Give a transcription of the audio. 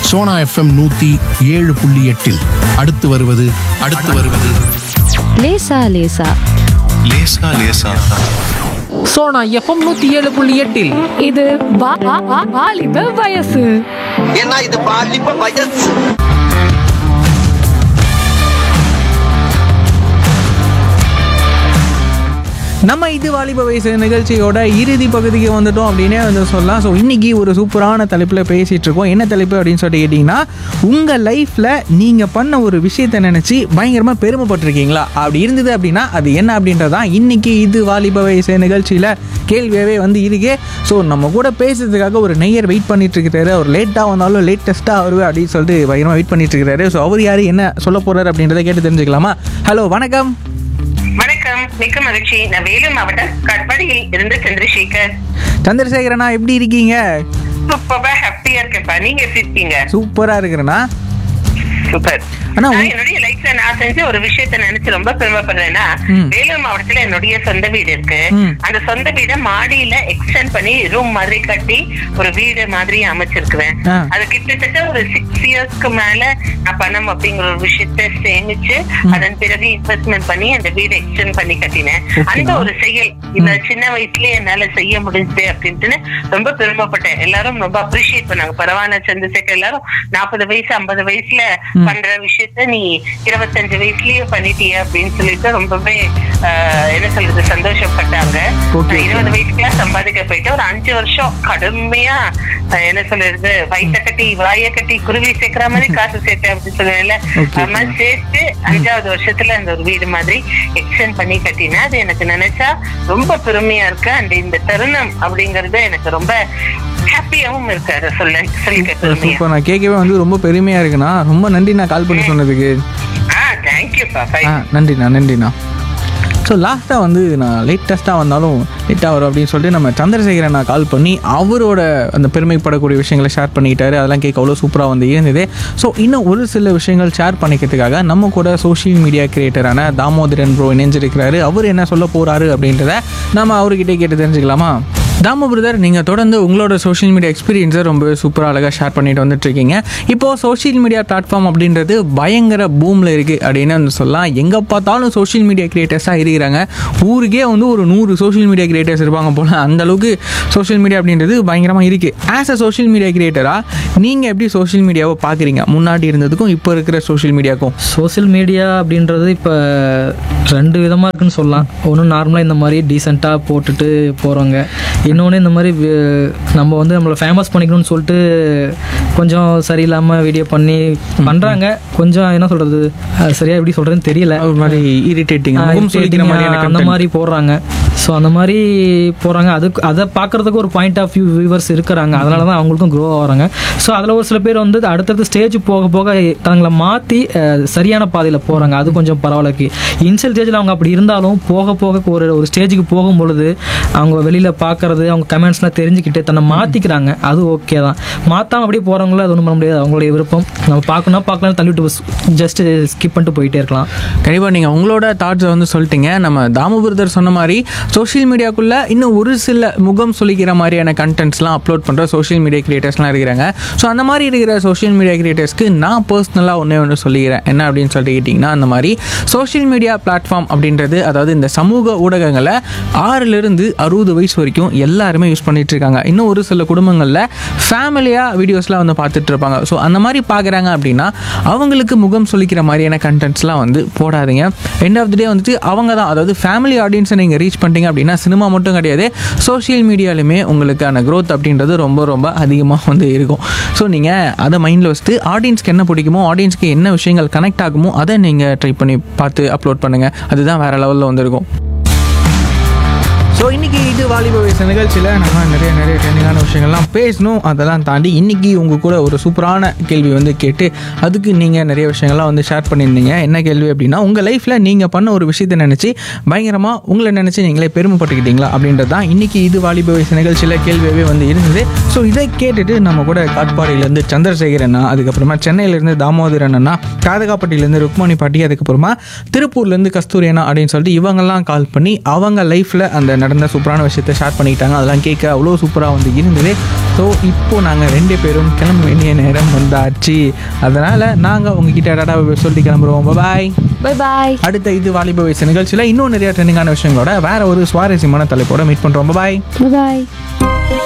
Sona FM 107.8 அடுத்து வருவது லேசா லேசா லேசா லேசா சோனா எஃப்எம் 107.8 இது வாலிப வயசு. ஏன்னா இது பாலிப்ப வயசு. நம்ம இது வாலிப வயசு நிகழ்ச்சியோட இறுதி பகுதிக்கு வந்துட்டோம் அப்படின்னே வந்து சொல்லலாம். ஸோ இன்றைக்கி ஒரு சூப்பரான தலைப்பில் பேசிகிட்டு இருக்கோம். என்ன தலைப்பு அப்படின்னு சொல்லிட்டு கேட்டிங்கன்னா, உங்கள் லைஃப்பில் நீங்கள் பண்ண ஒரு விஷயத்தை நினச்சி பயங்கரமாக பெருமைப்பட்டிருக்கீங்களா? அப்படி இருந்தது அப்படின்னா அது என்ன அப்படின்றதான் இன்றைக்கி இது வாலிப வயசு நிகழ்ச்சியில் கேள்வியாகவே வந்து இருக்கே. ஸோ நம்ம கூட பேசுறதுக்காக ஒரு நெய்யர் வெயிட் பண்ணிட்டு இருக்கிறாரு. அவர் லேட்டாக வந்தாலும் லேட்டஸ்ட்டாக வருவேன் அப்படின்னு சொல்லிட்டு பயங்கரமாக வெயிட் பண்ணிட்டு இருக்கிறாரு. ஸோ அவர் யார், என்ன சொல்ல போகிறார் அப்படின்றத கேட்டு தெரிஞ்சுக்கலாமா? ஹலோ, வணக்கம். வணக்கம், மிக்க மகிழ்ச்சி. நான் வேலூர் மாவட்டம் கட்பாடியில் இருந்து சந்திரசேகர். சந்திரசேகரனா, எப்படி இருக்கீங்க? சூப்பரா ஹாப்பியா இருக்கேன்ப்பா. நீங்க எப்படி இருக்கீங்க? சூப்பரா இருக்கிறேனா? சூப்பர். ஆனா என்னுடைய லைஃப்ல நான் செஞ்ச ஒரு விஷயத்த நினைச்சு ரொம்ப பெருமைப்படுறேன்னா, வேலூர் மாவட்டத்துல என்னுடைய சொந்த வீடு இருக்கு. அந்த சொந்த வீட மாடியில எக்ஸ்டெண்ட் பண்ணி ரூம் மாதிரி கட்டி ஒரு வீடு மாதிரி அமைச்சிருக்குவேன். அது கிட்டத்தட்ட ஒரு 6 இயர்ஸ்க்கு மேல நான் பணம் அப்படிங்கிற ஒரு விஷயத்த சேமிச்சு அதன் பிறகு இன்வெஸ்ட்மெண்ட் பண்ணி அந்த வீடு எக்ஸ்டெண்ட் பண்ணி கட்டினேன். அந்த ஒரு செயல் இந்த சின்ன வயசுலயே என்னால செய்ய முடிஞ்சது அப்படின்ட்டு ரொம்ப பெருமைப்பட்டேன். எல்லாரும் ரொம்ப அப்ரிஷியேட் பண்ணாங்க. பரவாயில்ல சந்திரசேகர், எல்லாரும் 40 வயசு 50 வயசுல பண்ற விஷயத்த நீ 25 வயசுலயே பண்ணிட்டிய அப்படின்னு சொல்லிட்டு ரொம்பவே என்ன சொல்றது சந்தோஷப்பட்டாங்க. 20 வயசுக்குலாம் சம்பாதிக்க போயிட்டு ஒரு 5 வருஷம் கடுமையா என்ன சொல்றது வயிற்ற கட்டி வாய கட்டி குருவி சேர்க்கிற மாதிரி காசு சேர்த்தேன் அப்படின்னு சொல்லுவேன்ல. அது மாதிரி சேர்த்து 5வது வருஷத்துல அந்த ஒரு வீடு மாதிரி எக்ஸ்டெண்ட் பண்ணி கட்டினேன். அது எனக்கு நினைச்சா ரொம்ப பெருமையா இருக்கு. அந்த இந்த தருணம் அப்படிங்கறது எனக்கு ரொம்ப ஹாப்பியாவும் இருக்கு. அதை சொல்லிக்க நான் கேட்கவே வந்து ரொம்ப பெருமையா இருக்குண்ணா. ரொம்ப நன்றி நான் கால் பண்ணி சொன்னதுக்கு. நன்றிண்ணா. ஸோ லாஸ்ட்டாக வந்து நான் லேட்டஸ்ட்டாக வந்தாலும் லேட்டாக வரும் அப்படின்னு சொல்லிட்டு நம்ம சந்திரசேகரன் நான் கால் பண்ணி அவரோட அந்த பெருமைப்படக்கூடிய விஷயங்களை ஷேர் பண்ணிக்கிட்டாரு. அதெல்லாம் கேட்க அவ்வளோ சூப்பராக வந்து இருந்தது. ஸோ இன்னும் ஒரு சில விஷயங்கள் ஷேர் பண்ணிக்கிறதுக்காக நம்ம கூட சோஷியல் மீடியா கிரியேட்டரான தாமோதரன் ப்ரோ இணைஞ்சிருக்கிறாரு. அவர் என்ன சொல்ல போகிறாரு அப்படின்றத நம்ம அவர்கிட்ட கேட்டு தெரிஞ்சுக்கலாமா? தாமோ பிரதர், நீங்கள் தொடர்ந்து உங்களோட சோஷியல் மீடியா எக்ஸ்பீரியன்ஸை ரொம்ப சூப்பராக அழகாக ஷேர் பண்ணிட்டு வந்துட்டுருக்கீங்க. இப்போது சோஷியல் மீடியா பிளாட்ஃபார்ம் அப்படின்றது பயங்கர பூமில் இருக்குது அப்படின்னு வந்து சொல்லலாம். எங்கே பார்த்தாலும் சோஷியல் மீடியா கிரியேட்டர்ஸாக இருக்கிறாங்க. ஊருக்கே வந்து ஒரு 100 சோஷியல் மீடியா கிரியேட்டர்ஸ் இருப்பாங்க போல். அந்தளவுக்கு சோஷியல் மீடியா அப்படின்றது பயங்கரமாக இருக்குது. ஆஸ் அ சோஷியல் மீடியா கிரியேட்டராக நீங்கள் எப்படி சோஷியல் மீடியாவை பார்க்குறீங்க? முன்னாடி இருந்ததுக்கும் இப்போ இருக்கிற சோஷியல் மீடியாவுக்கும். சோஷியல் மீடியா அப்படின்றது இப்போ 2 விதமாக இருக்குன்னு சொல்லலாம். ஒன்று நார்மலாக இந்த மாதிரி டீசெண்டாக போட்டுட்டு போகிறவங்க, இன்னொன்று இந்த மாதிரி நம்ம வந்து நம்மளை ஃபேமஸ் பண்ணிக்கணும்னு சொல்லிட்டு கொஞ்சம் சரியில்லாமல் வீடியோ பண்ணி பண்ணுறாங்க. கொஞ்சம் என்ன சொல்கிறது, சரியாக எப்படி சொல்கிறதுன்னு தெரியல, ஒரு மாதிரி இரிட்டேட்டிங் அந்த மாதிரி போடுறாங்க. ஸோ அந்த மாதிரி போகிறாங்க. அதை பார்க்குறதுக்கு ஒரு பாயிண்ட் ஆஃப் வியூவர்ஸ் இருக்கிறாங்க. அதனால தான் அவங்களுக்கும் க்ரோ ஆகிறாங்க. ஸோ அதில் ஒரு சில பேர் வந்து அடுத்தடுத்த ஸ்டேஜ் போக போக தங்களை மாற்றி சரியான பாதையில் போகிறாங்க. அது கொஞ்சம் பரவாயில்ல. இனிஷியல் ஸ்டேஜில் அவங்க அப்படி இருந்தாலும் போக போக ஒரு ஸ்டேஜுக்கு போகும் பொழுது அவங்க வெளியில் பார்க்குறது, அவங்க கமெண்ட்ஸ்லாம் தெரிஞ்சுக்கிட்டு தன்னை மாற்றிக்கிறாங்க. அது ஓகே தான். மாற்றாமல் அப்படியே போகிறவங்கள அது ஒன்றும் பண்ண முடியாது. அவங்களுடைய விருப்பம். நம்ம பார்க்கலாம் தள்ளிவிட்டு ஜஸ்ட் ஸ்கிப் பண்ணிட்டு போயிட்டே இருக்கலாம். கண்டிப்பாக நீங்கள் உங்களோட தாட்ஸை வந்து சொல்லிட்டீங்க. நம்ம தாமு பிரதர் சொன்ன மாதிரி சோஷியல் மீடியாக்குள்ளே இன்னும் ஒரு சில முகம் சொல்லிக்கிற மாதிரியான கண்டென்ட்ஸ்லாம் அப்லோட் பண்ணுற சோஷியல் மீடியா கிரியேட்டர்ஸ்லாம் இருக்கிறாங்க. ஸோ அந்த மாதிரி இருக்கிற சோஷியல் மீடியா கிரியேட்டர்ஸ்க்கு நான் பர்சனலாக ஒன்று சொல்லிக்கிறேன். என்ன அப்படின்னு சொல்லிட்டு கேட்டிங்கன்னா, அந்த மாதிரி சோஷியல் மீடியா பிளாட்ஃபார்ம் அப்படின்றது, அதாவது இந்த சமூக ஊடகங்களை 6லேருந்து 60 வயசு வரைக்கும் எல்லாருமே யூஸ் பண்ணிட்டு இருக்காங்க. இன்னும் ஒரு சில குடும்பங்களில் ஃபேமிலியாக வீடியோஸ்லாம் வந்து பார்த்துட்டு இருப்பாங்க. ஸோ அந்த மாதிரி பார்க்குறாங்க அப்படின்னா அவங்களுக்கு முகம் சொல்லிக்கிற மாதிரியான கண்டென்ட்ஸ்லாம் வந்து போடாதீங்க. எண்ட் ஆஃப் தி டே வந்துட்டு அவங்க தான், அதாவது ஃபேமிலி ஆடியன்ஸை நீங்கள் ரீச் பண்ணிட்டீங்க அப்படின்னா சினிமா மட்டும் கிடையாது, சோஷியல் மீடியாலுமே உங்களுக்கான க்ரோத் அப்படின்றது ரொம்ப ரொம்ப அதிகமாக வந்து இருக்கும். ஸோ நீங்கள் அதை மைண்டில் வச்சுட்டு ஆடியன்ஸ்க்கு என்ன பிடிக்குமோ, ஆடியன்ஸ்க்கு என்ன விஷயங்கள் கனெக்ட் ஆகுமோ அதை நீங்கள் ட்ரை பண்ணி பார்த்து அப்லோட் பண்ணுங்கள். அதுதான் வேறு லெவலில் வந்துருக்கும். ஸோ இன்றைக்கி இது வாலிப வயசு நிகழ்ச்சியில் நம்ம நிறைய ட்ரெண்டிங்கான விஷயங்கள்லாம் பேசணும். அதெல்லாம் தாண்டி இன்றைக்கி உங்கள் கூட ஒரு சூப்பரான கேள்வி வந்து கேட்டு அதுக்கு நீங்கள் நிறைய விஷயங்கள்லாம் வந்து ஷேர் பண்ணியிருந்தீங்க. என்ன கேள்வி அப்படின்னா, உங்கள் லைஃப்பில் நீங்கள் பண்ண ஒரு விஷயத்தை நினச்சி பயங்கரமாக உங்களை நினச்சி நீங்களே பெருமைப்பட்டுக்கிட்டீங்களா அப்படின்றது தான் இன்றைக்கி இது வாலிப வயசு நிகழ்ச்சியில் கேள்வியாகவே வந்து இருந்தது. ஸோ இதை கேட்டுட்டு நம்ம கூட காட்பாடியிலேருந்து சந்திரசேகர் அண்ணா, அதுக்கப்புறமா சென்னையிலேருந்து தாமோதரன் அண்ணா, காதகாப்பட்டியிலேருந்து ருக்மணி பாட்டி, அதுக்கப்புறமா திருப்பூர்லேருந்து கஸ்தூரி அண்ணா அப்படின்னு சொல்லிட்டு இவங்கெல்லாம் கால் பண்ணி அவங்க லைஃப்பில் அந்த நடந்த சூப்பரான விஷயத்தை ஷேர் பண்ணிக்கிட்டாங்க. அதெல்லாம் கேட்க அவ்வளோ சூப்பராக வந்து இருந்தது. ஸோ இப்போது நாங்கள் 2 பேரும் கிளம்ப வேண்டிய நேரம் வந்தாச்சு. அதனால் நாங்கள் உங்ககிட்ட டாடா சொல்லி கிளம்புறோம். பாய். Bye bye. அடுத்த இது வாலிப வயசு நிகழ்ச்சியில் இன்னும் நிறைய ட்ரெண்டிங்கான விஷயங்களோட வேற ஒரு சுவாரஸ்யமான தலைப்போட மீட் பண்ணுறோம். பாய். பாய்.